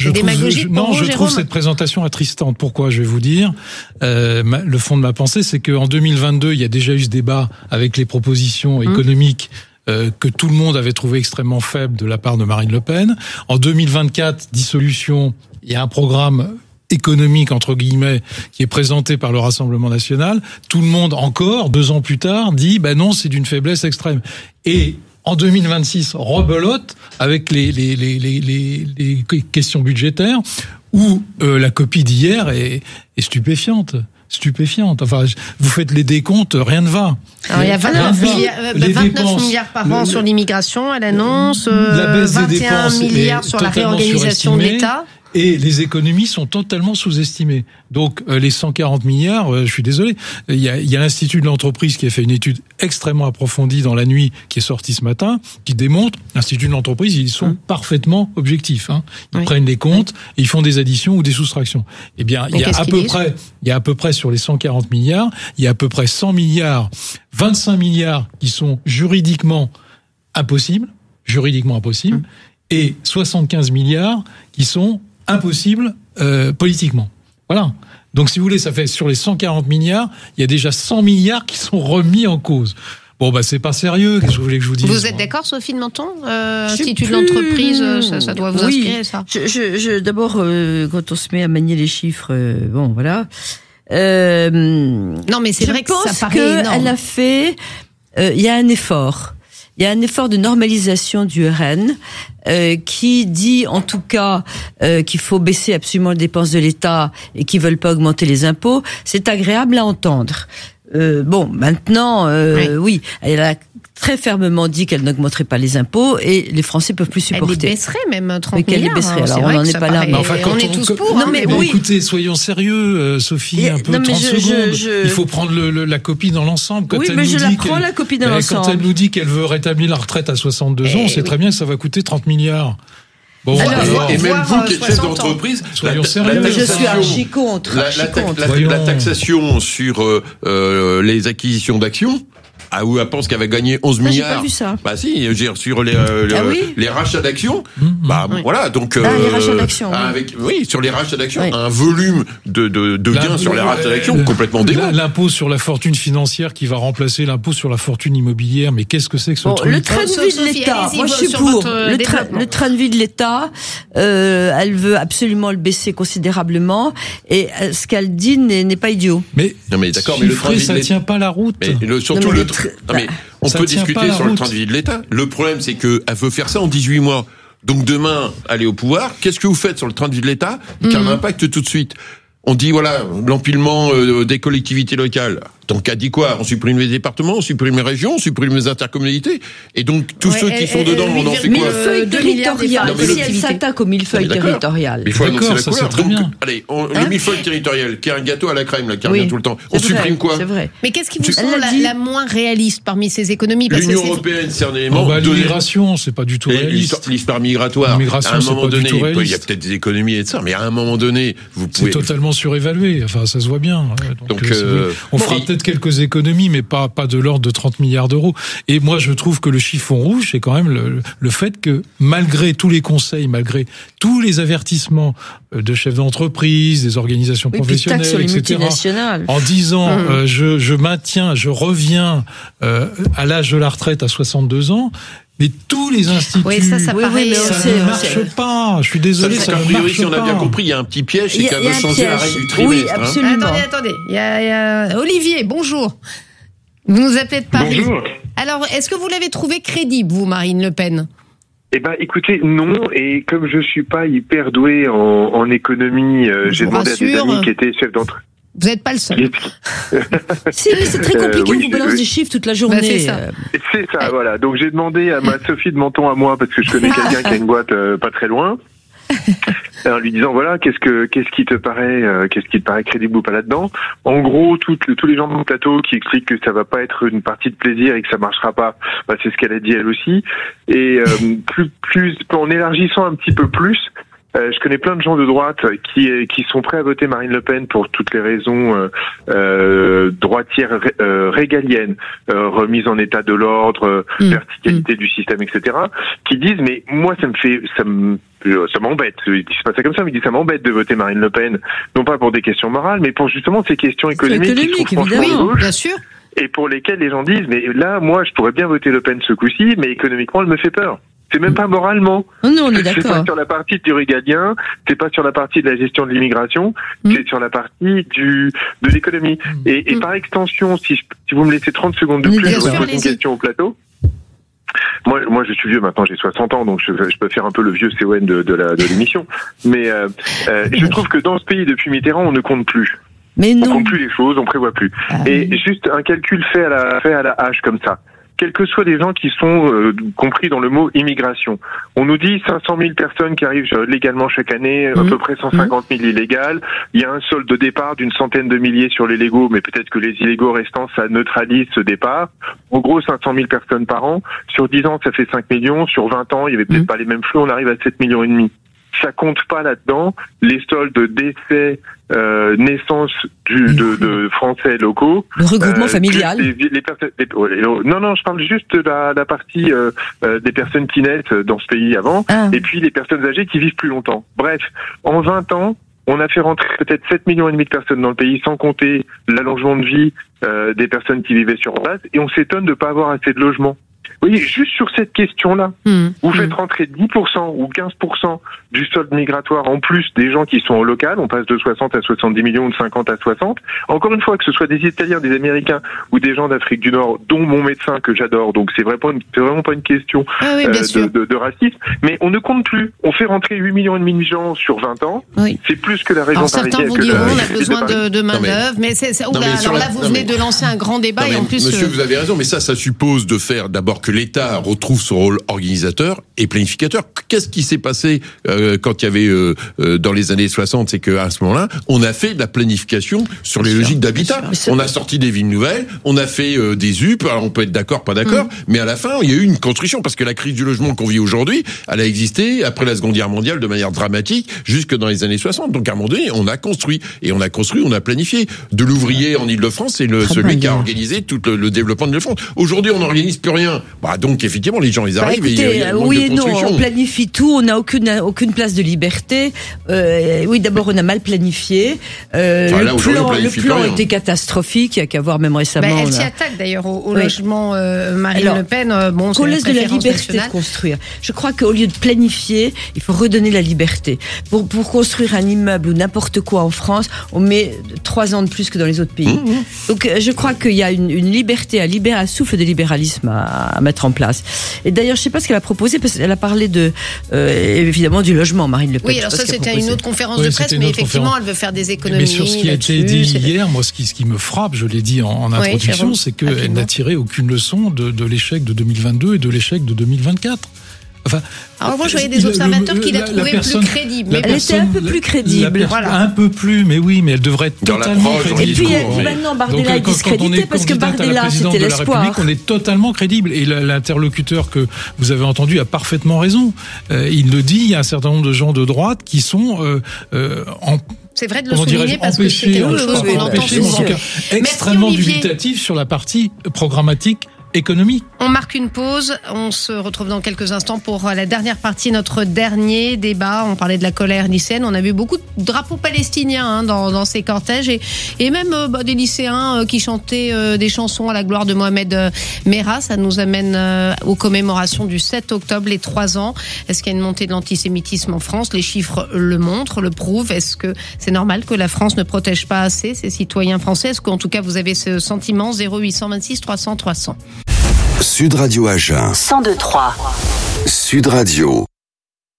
Je trouve cette présentation attristante. Pourquoi? Je vais vous dire. Le fond de ma pensée, c'est qu'en 2022, il y a déjà eu ce débat avec les propositions économiques que tout le monde avait trouvé extrêmement faibles de la part de Marine Le Pen. En 2024, dissolution, il y a un programme économique, entre guillemets, qui est présenté par le Rassemblement national. Tout le monde, encore, 2 ans plus tard, dit, non, c'est d'une faiblesse extrême. Et en 2026, rebelote avec les questions budgétaires où la copie d'hier est stupéfiante. Enfin, vous faites les décomptes, rien ne va. Alors, il y a 29 milliards par an sur l'immigration, elle annonce, la baisse 21 des dépenses milliards sur la réorganisation de l'État. Et les économies sont totalement sous-estimées. Donc, les 140 milliards, je suis désolé, il y a l'Institut de l'entreprise qui a fait une étude extrêmement approfondie dans la nuit, qui est sortie ce matin, qui démontre, l'Institut de l'entreprise, ils sont parfaitement objectifs. Ils prennent les comptes et ils font des additions ou des soustractions. Eh bien, il y a à peu près sur les 140 milliards, il y a à peu près 100 milliards, 25 milliards qui sont juridiquement impossibles, et 75 milliards qui sont impossible politiquement. Voilà. Donc, si vous voulez, ça fait sur les 140 milliards, il y a déjà 100 milliards qui sont remis en cause. Bon, c'est pas sérieux. Qu'est-ce que vous voulez que je vous dise? Vous êtes d'accord, Sophie de Menton? Institut de l'entreprise, ça doit vous inspirer, ça? D'abord, quand on se met à manier les chiffres, voilà. Non, mais c'est vrai que ça paraît énorme. Elle a fait, il y a un effort. Il y a un effort de normalisation du RN qui dit en tout cas qu'il faut baisser absolument les dépenses de l'État et qu'ils veulent pas augmenter les impôts. C'est agréable à entendre. Maintenant, oui, elle a très fermement dit qu'elle n'augmenterait pas les impôts et les Français peuvent plus supporter. Elle les baisserait même 30 milliards. Qu'elle les baisserait. Alors on n'en est pas là. On est tous pour. Écoutez, soyons sérieux, Sophie, un peu 30 secondes. Il faut prendre la copie dans l'ensemble. Oui, mais je la prends la copie dans l'ensemble. Quand elle nous dit qu'elle veut rétablir la retraite à 62 ans, on sait très bien que ça va coûter 30 milliards. Bon, et même vous qui êtes chef d'entreprise, je suis archi contre. La taxation sur les acquisitions d'actions. Où elle pense qu'elle va gagner 11 milliards. J'ai pas vu ça. Si, sur les rachats d'actions. Voilà, donc. les rachats d'actions. Sur les rachats d'actions, un volume de gains sur les rachats d'actions complètement dément. L'impôt sur la fortune financière qui va remplacer l'impôt sur la fortune immobilière, mais qu'est-ce que c'est que ce truc? Le train de vie de l'État, moi je suis pour. Le train de vie de l'État, elle veut absolument le baisser considérablement, et ce qu'elle dit n'est pas idiot. Mais d'accord, mais le train de vie de l'État, ça tient pas la route. Surtout on peut discuter sur le train de vie de l'État. Le problème, c'est qu'elle veut faire ça en 18 mois. Donc demain, elle est au pouvoir. Qu'est-ce que vous faites sur le train de vie de l'État qui a un impact tout de suite? On dit, l'empilement des collectivités locales. Donc, elle dit quoi? On supprime les départements, on supprime les régions, on supprime les intercommunalités. Et donc, tous ceux qui sont dedans, on en fait quoi? Millefeuille territorial. Si elle s'attaque au millefeuille territorial. Il faut annoncer la couleur. Donc, allez, le millefeuille territorial, qui est un gâteau à la crème, qui revient tout le temps. On supprime quoi? C'est vrai. Mais qu'est-ce qui vous semble la moins réaliste parmi ces économies? L'Union européenne, c'est un élément. L'immigration, c'est pas du tout réaliste. L'histoire migratoire. À un moment donné, il y a peut-être des économies et de ça, mais à un moment donné, vous pouvez. C'est totalement surévalué. Enfin, ça se voit bien. Donc on fera peut-être quelques économies, mais pas de l'ordre de 30 milliards d'euros. Et moi, je trouve que le chiffon rouge, c'est quand même le fait que, malgré tous les conseils, malgré tous les avertissements de chefs d'entreprise, des organisations professionnelles, etc., en disant je reviens à l'âge de la retraite à 62 ans, mais tous les instituts, ça ne marche pas. Je suis désolé, ça ne marche pas. Si on a bien compris, il y a un petit piège, c'est qu'elle veut changer la règle du trimestre. Oui, absolument. Attendez. Il y a Olivier, bonjour. Vous nous appelez de Paris. Bonjour. Alors, est-ce que vous l'avez trouvé crédible, vous, Marine Le Pen? Écoutez, non. Et comme je suis pas hyper doué en économie, j'ai demandé à des amis qui étaient chefs d'entreprise. Vous n'êtes pas le seul. Si, mais c'est très compliqué, on vous balance des chiffres toute la journée. C'est ça, voilà. Donc j'ai demandé à ma Sophie de Menton à moi, parce que je connais quelqu'un qui a une boîte pas très loin, en lui disant qu'est-ce qui te paraît crédible ou pas là-dedans. En gros, tous les gens de mon plateau qui expliquent que ça va pas être une partie de plaisir et que ça marchera pas, c'est ce qu'elle a dit elle aussi. Et plus en élargissant un petit peu plus, je connais plein de gens de droite qui sont prêts à voter Marine Le Pen pour toutes les raisons droitières régaliennes, remise en état de l'ordre, verticalité du système, etc. Qui disent mais moi ça me ça m'embête. Il dit pas ça comme ça, mais il dit ça m'embête de voter Marine Le Pen, non pas pour des questions morales, mais pour justement ces questions économiques qui sont franchement gauche, bien sûr. Et pour lesquelles les gens disent, mais là, moi, je pourrais bien voter Le Pen ce coup-ci, mais économiquement, elle me fait peur. C'est même pas moralement. Non, on est d'accord. C'est pas sur la partie du régalien, c'est pas sur la partie de la gestion de l'immigration, c'est sur la partie de l'économie. Et par extension, si vous me laissez 30 secondes de plus, je vais poser une question au plateau. Moi, je suis vieux maintenant, j'ai 60 ans, donc je peux faire un peu le vieux CON de l'émission. Mais je trouve que dans ce pays, depuis Mitterrand, on ne compte plus. Mais non. On compte plus les choses, on prévoit plus. Et juste un calcul fait à la hache comme ça. Quels que soient les gens qui sont compris dans le mot immigration. On nous dit 500 000 personnes qui arrivent légalement chaque année, à peu près 150 000 illégales. Il y a un solde de départ d'une centaine de milliers sur les légaux, mais peut-être que les illégaux restants, ça neutralise ce départ. En gros, 500 000 personnes par an. Sur 10 ans, ça fait 5 millions. Sur 20 ans, il y avait peut-être pas les mêmes flux, on arrive à 7 millions et demi. Ça compte pas là-dedans les soldes décès, naissance de Français locaux. Le regroupement familial. Non, je parle juste de la partie des personnes qui naissent dans ce pays avant, et puis les personnes âgées qui vivent plus longtemps. Bref, en 20 ans, on a fait rentrer peut-être 7,5 millions de personnes dans le pays, sans compter l'allongement de vie des personnes qui vivaient sur place, et on s'étonne de pas avoir assez de logements. Vous voyez, juste sur cette question-là, vous faites rentrer 10% ou 15% du solde migratoire en plus des gens qui sont au local, on passe de 60 à 70 millions, de 50 à 60. Encore une fois, que ce soit des Italiens, des Américains ou des gens d'Afrique du Nord, dont mon médecin que j'adore, donc c'est vraiment pas une question de racisme, mais on ne compte plus. On fait rentrer 8,5 millions de gens sur 20 ans, c'est plus que la région parisienne. Certains vous diront on a besoin de main-d'œuvre, mais vous venez de lancer un grand débat et en plus... Monsieur, vous avez raison, mais ça suppose de faire d'abord que l'État retrouve son rôle organisateur et planificateur. Qu'est-ce qui s'est passé quand il y avait dans les années 60, c'est qu'à ce moment-là, on a fait de la planification sur les logiques d'habitat. On a sorti des villes nouvelles, on a fait des UP, alors on peut être d'accord, pas d'accord, mais à la fin, il y a eu une construction, parce que la crise du logement qu'on vit aujourd'hui, elle a existé après la Seconde Guerre mondiale de manière dramatique, jusque dans les années 60. Donc à un moment donné, on a construit, on a planifié. De l'ouvrier en Ile-de-France, c'est celui qui a organisé tout le développement de l'Île-de-France. Aujourd'hui, on n'organise plus rien. Donc effectivement, les gens, ils arrivent écoutez, et il y a oui et non, on planifie tout, on n'a aucune place de liberté. Oui, d'abord, on a mal planifié. Le plan était catastrophique, il y a qu'à voir même récemment. Elle s'y attaque d'ailleurs au logement Marine Le Pen. Qu'on laisse de la liberté de construire. Je crois qu'au lieu de planifier, il faut redonner la liberté. Pour construire un immeuble ou n'importe quoi en France, on met 3 ans de plus que dans les autres pays. Donc je crois qu'il y a une liberté, un souffle de libéralisme à mettre en place. Et d'ailleurs, je ne sais pas ce qu'elle a proposé, parce qu'elle a parlé évidemment du logement, Marine Le Pen. Oui, alors ça c'était une autre conférence de presse, mais effectivement, elle veut faire des économies. Mais sur ce qui a été dit hier, moi, ce qui me frappe, je l'ai dit en introduction, c'est qu'elle n'a tiré aucune leçon de l'échec de 2022 et de l'échec de 2024. Enfin, alors moi, je voyais des observateurs qui la trouvaient plus crédible. Elle était un peu plus crédible. Un peu plus, mais oui, mais elle devrait être totalement crédible. Et puis maintenant, Bardella est discrédité parce que Bardella, c'était l'espoir. On est totalement crédible. Et l'interlocuteur que vous avez entendu a parfaitement raison. Il le dit, il y a un certain nombre de gens de droite qui sont c'est vrai de le souligner parce que c'est quelque chose qu'on entend souvent. Extrêmement dubitatif sur la partie programmatique économie. On marque une pause, on se retrouve dans quelques instants pour la dernière partie, notre dernier débat. On parlait de la colère lycéenne, on a vu beaucoup de drapeaux palestiniens dans ces cortèges et même des lycéens qui chantaient des chansons à la gloire de Mohamed Merah. Ça nous amène aux commémorations du 7 octobre, les 3 ans. Est-ce qu'il y a une montée de l'antisémitisme en France? Les chiffres le montrent, le prouvent. Est-ce que c'est normal que la France ne protège pas assez ses citoyens français? Est-ce qu'en tout cas vous avez ce sentiment? 0826 300 300. Sud Radio Agen 102.3. Sud Radio.